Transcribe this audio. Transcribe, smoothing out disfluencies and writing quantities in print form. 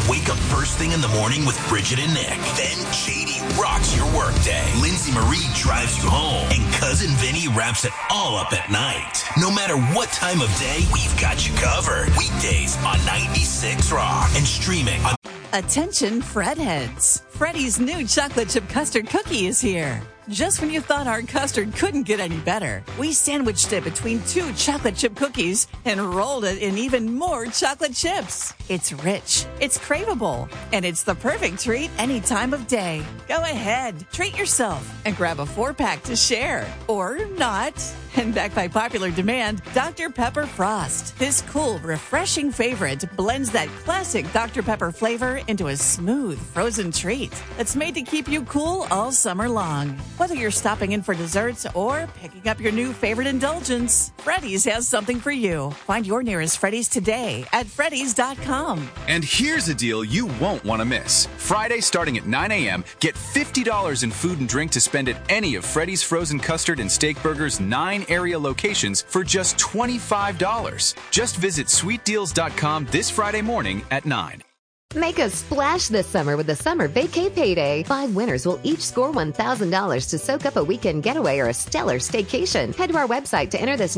Wake up first thing in the morning with Bridget and Nick. Then JD rocks your workday. Lindsay Marie drives you home. And Cousin Vinny wraps it all up at night. No matter what time of day, we've got you covered. Weekdays on 96 Rock and streaming on... Attention Fred heads. Freddy's new chocolate chip custard cookie is here. Just when you thought our custard couldn't get any better, we sandwiched it between 2 chocolate chip cookies and rolled it in even more chocolate chips. It's rich, it's craveable, and it's the perfect treat any time of day. Go ahead, treat yourself and grab a 4-pack to share. Or not. And backed by popular demand, Dr. Pepper Frost. This cool, refreshing favorite blends that classic Dr. Pepper flavor into a smooth, frozen treat that's made to keep you cool all summer long. Whether you're stopping in for desserts or picking up your new favorite indulgence, Freddy's has something for you. Find your nearest Freddy's today at Freddy's.com. And here's a deal you won't want to miss. Friday starting at 9 a.m., get $50 in food and drink to spend at any of Freddy's Frozen Custard and Steak Burgers 9 area locations for just $25. Just visit sweetdeals.com this Friday morning at 9. Make a splash this summer with the Summer Vacay Payday. 5 winners will each score $1,000 to soak up a weekend getaway or a stellar staycation. Head to our website to enter this